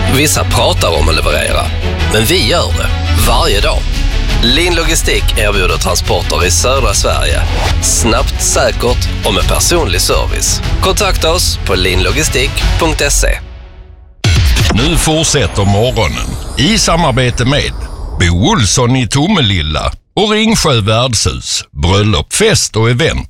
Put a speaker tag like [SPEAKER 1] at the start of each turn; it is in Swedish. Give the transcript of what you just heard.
[SPEAKER 1] Vissa pratar om att leverera, men vi gör det varje dag. Lin Logistik erbjuder transporter i södra Sverige. Snabbt, säkert och med personlig service. Kontakta oss på linlogistik.se.
[SPEAKER 2] Nu fortsätter morgonen i samarbete med Bo Olsson i Tomelilla och Ringsjö värdshus, bröllop, fest och event.